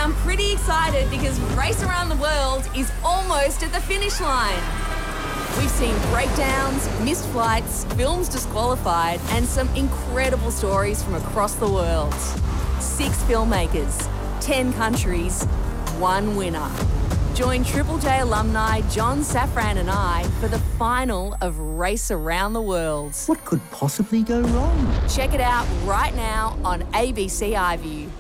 I'm pretty excited because Race Around the World is almost at the finish line. We've seen breakdowns, missed flights, films disqualified, and some incredible stories from across the world. 6 filmmakers, 10 countries, 1 winner. Join Triple J alumni John Safran and I for the final of Race Around the World. What could possibly go wrong? Check it out right now on ABC iView.